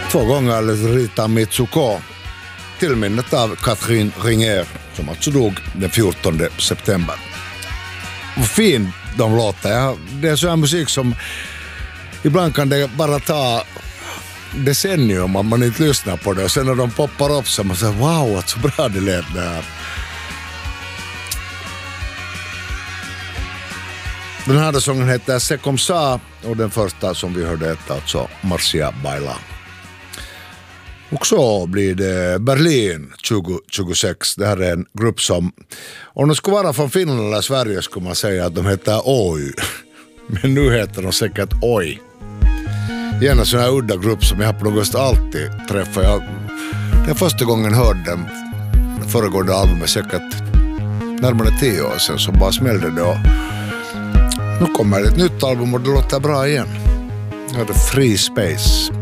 2 gånger Rita Mitsuko. Tillminnet av Katrin Ringer som alltså dog den 14 september. Vad fin de låter. Det är så här musik som ibland kan det bara ta decennium om man inte lyssnar på det. Och sen när de poppar upp så man säger wow, vad så bra det lät det här. Den här sången heter C'est comme ça och den första som vi hörde heter alltså Marcia Baila. Och så blir det Berlin 2026. Det här är en grupp som, om de skulle vara från Finland eller Sverige skulle man säga att de heter Oj. Men nu heter de säkert Oj. Igen en sån här udda grupp som jag på något sätt alltid träffar. Det är första gången hörde den föregående albumet säkert närmare 10 år sedan så bara smällde det och nu kommer ett nytt album och det låter bra igen. Det heter Free Space.